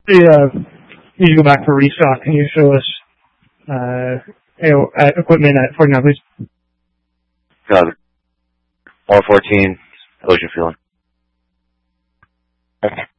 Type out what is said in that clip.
need to go back for restock. Can you show us equipment at 49, please? Got it. R14, Ocean Fueling.